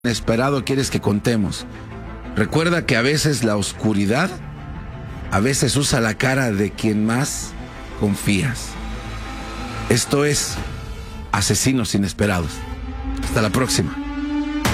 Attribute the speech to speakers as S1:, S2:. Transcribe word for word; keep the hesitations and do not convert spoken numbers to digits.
S1: inesperado quieres que contemos? Recuerda que a veces la oscuridad, a veces usa la cara de quien más confías. Esto es Asesinos Inesperados. Hasta la próxima.